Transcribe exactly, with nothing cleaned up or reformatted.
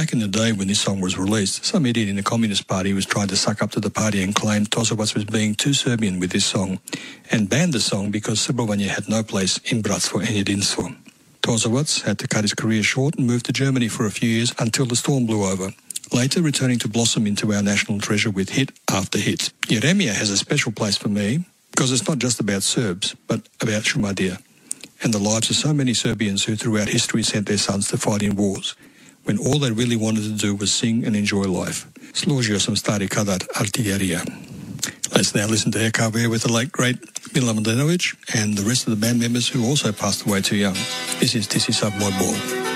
Back in the day when this song was released, some idiot in the Communist Party was trying to suck up to the party and claimed Tozovac was being too Serbian with this song and banned the song because Srbovanje had no place in Bratstvo and Jedinstvo. Tozovac had to cut his career short and moved to Germany for a few years until the storm blew over, later returning to blossom into our national treasure with hit after hit. Jeremija has a special place for me because it's not just about Serbs, but about Šumadija and the lives of so many Serbians who throughout history sent their sons to fight in wars, when all they really wanted to do was sing and enjoy life. Složio sam stari kadar artillerija. Let's now listen to Eka Bear with the late great Milan Mladenovic and the rest of the band members who also passed away too young. This is Tisi Sub Moj Bol.